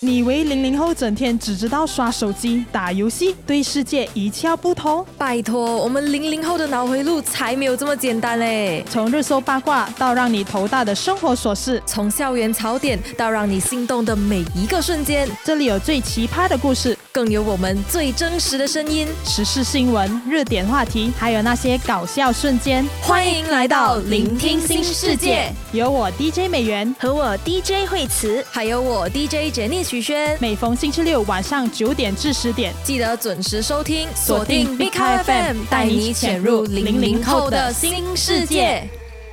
你以为00后整天只知道刷手机、打游戏，对世界一窍不通？ 拜托，我们00后的脑回路才没有这么简单嘞！ 从热搜八卦到让你头大的生活琐事， 从校园槽点到让你心动的每一个瞬间， 这里有最奇葩的故事， 更有我们最真实的声音， 时事新闻、热点话题，还有那些搞笑瞬间。 欢迎来到聆听新世界， 有我 DJ 美元和我 DJ 惠慈， 还有我 DJ Jenny 徐轩。 每逢星期六晚上9点至10点， 记得准时收听， 锁定 Big Car FM， 带你潜入00后的新世界。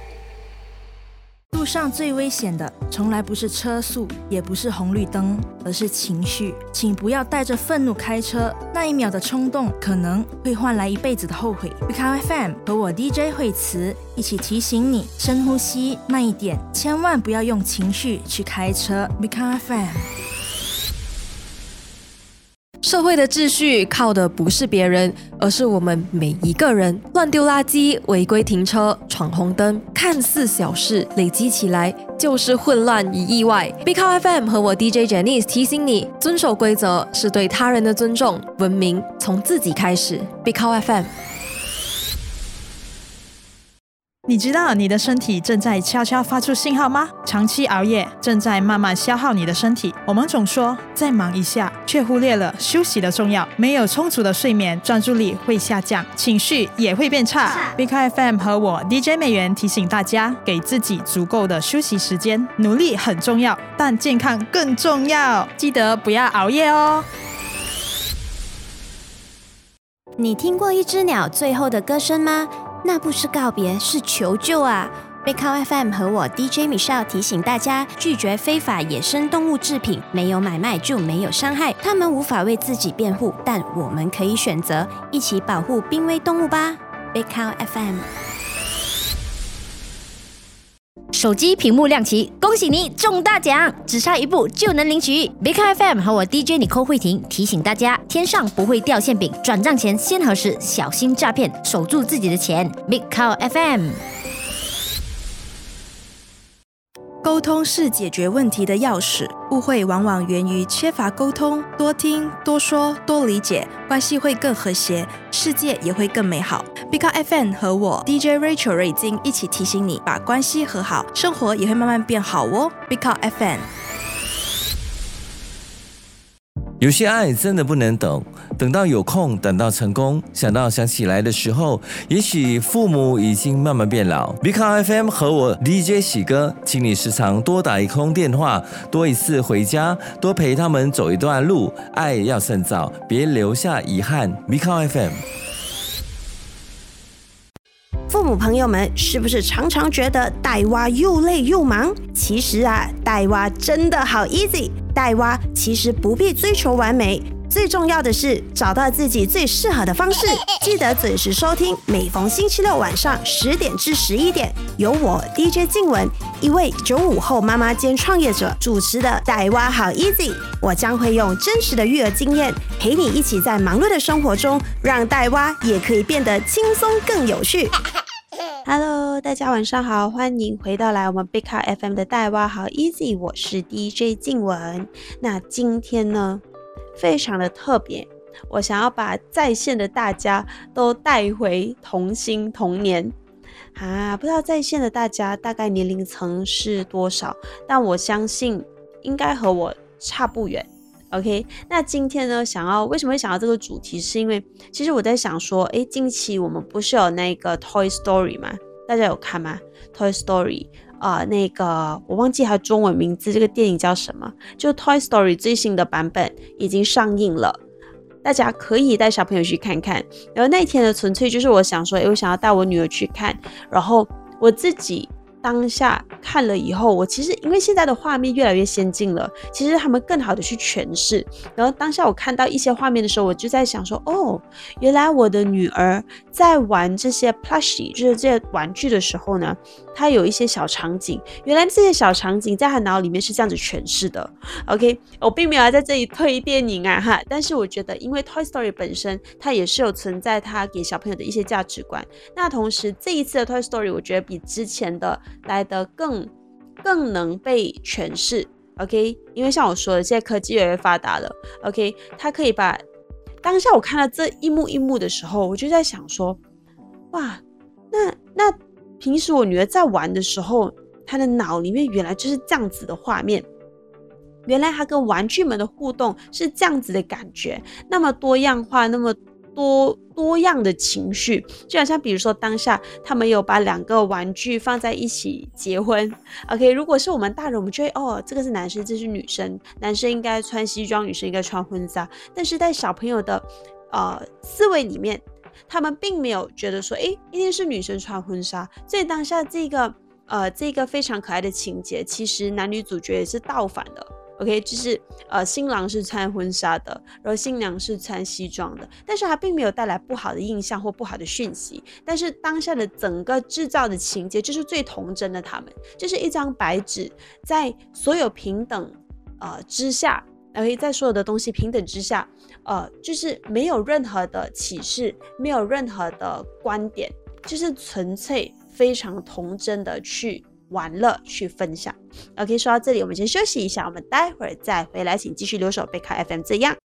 路上最危险的从来不是车速，也不是红绿灯，而是情绪。请不要带着愤怒开车，那一秒的冲动可能会换来一辈子的后悔。Big Car FM 和我 DJ 惠慈一起提醒你，深呼吸，慢一点，千万不要用情绪去开车。Big Car FM。 社会的秩序靠的不是别人，而是我们每一个人。乱丢垃圾、违规停车、闯红灯，看似小事，累积起来就是混乱与意外。Big Car FM 和我 DJ Jenny 提醒你，遵守规则是对他人的尊重，文明从自己开始。Big Car FM。 你知道你的身体正在悄悄发出信号吗？长期熬夜正在慢慢消耗你的身体。我们总说再忙一下，却忽略了休息的重要。没有充足的睡眠，专注力会下降，情绪也会变差。Big FM 和我 DJ 美元提醒大家，给自己足够的休息时间。努力很重要，但健康更重要。记得不要熬夜哦。 你听过一只鸟最后的歌声吗？那不是告别，是求救啊！ Big Car FM 和我 DJ Michelle 提醒大家，拒绝非法野生动物制品，没有买卖就没有伤害。他们无法为自己辩护，但我们可以选择一起保护濒危动物吧。 Big Car FM。手机屏幕亮起，恭喜你中大奖，只差一步就能领取。Big Car FM 和我 DJ Nicole慧婷提醒大家，天上不会掉馅饼，转账前先核实，小心诈骗，守住自己的钱。Big Car FM。沟通是解决问题的钥匙，误会往往源于缺乏沟通，多听、多说、多理解，关系会更和谐，世界也会更美好。Big Car FM 和我 DJ Rachel 瑞金一起提醒你，把关系和好，生活也会慢慢变好哦。Big Car FM。 有些爱真的不能等，等到有空，等到成功，想起来的时候，也许父母已经慢慢变老。Big Car FM 和我 DJ 喜哥，请你时常多打一通电话，多一次回家，多陪他们走一段路。爱要趁早，别留下遗憾。Big Car FM。 父母朋友们，是不是常常觉得带娃又累又忙？其实啊，带娃真的好 easy。带娃其实不必追求完美，最重要的是找到自己最适合的方式。记得准时收听，每逢星期六晚上10点至11点，由我 DJ 静雯，一位95后妈妈兼创业者主持的带娃好 easy。我将会用真实的育儿经验，陪你一起在忙碌的生活中，让带娃也可以变得轻松更有趣。Hello， 大家晚上好，欢迎回到来我们 Big Car FM 的带娃好 easy， 我是 DJ 静雯。那今天呢，非常的特别，我想要把在线的大家都带回童心童年不知道在线的大家大概年龄层是多少，但我相信应该和我差不远。OK， 那今天呢，为什么会想到这个主题，是因为其实我在想说，近期我们不是有那个 Toy Story 吗？大家有看吗？ Toy Story 那个我忘记它中文名字，这个电影叫什么？就 Toy Story 最新的版本已经上映了，大家可以带小朋友去看看。然后那天呢，纯粹就是我想说，我想要带我女儿去看，然后我自己当下看了以后，我其实因为现在的画面越来越先进了，其实他们更好的去诠释。然后当下我看到一些画面的时候，我就在想说，原来我的女儿在玩这些 plushie， 就是这些玩具的时候呢，她有一些小场景，原来这些小场景在她脑里面是这样子诠释的。OK， 我并没有在这里推电影但是我觉得因为 Toy Story 本身它也是有存在它给小朋友的一些价值观，那同时这一次的 Toy Story 我觉得比之前的来得更能被诠释， OK， 因为像我说的，现在科技越来越发达了 ，OK， 他可以把当下我看到这一幕一幕的时候，我就在想说，哇，那平时我女儿在玩的时候，她的脑里面原来就是这样子的画面，原来她跟玩具们的互动是这样子的感觉，那么多样化，那么多样的情绪，就好像比如说当下他们有把2个玩具放在一起结婚 ，OK， 如果是我们大人，我们就会这个是男生，这是女生，男生应该穿西装，女生应该穿婚纱，但是在小朋友的思维里面，他们并没有觉得说，一定是女生穿婚纱，所以当下这个非常可爱的情节，其实男女主角也是倒反的。OK， 就是新郎是穿婚纱的，然后新娘是穿西装的，但是它并没有带来不好的印象或不好的讯息。但是当下的整个制造的情节就是最童真的，他们就是一张白纸，在所有平等之下，OK， 在所有的东西平等之下，就是没有任何的歧视，没有任何的观点，就是纯粹非常童真的去玩乐去分享。 OK， 说到这里我们先休息一下，我们待会儿再回来，请继续留守贝卡 FM。 这样